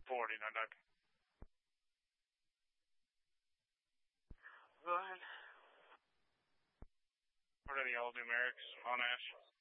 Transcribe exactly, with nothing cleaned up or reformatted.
forty, now, Doug. Go ahead. What are the old numerics on Ash?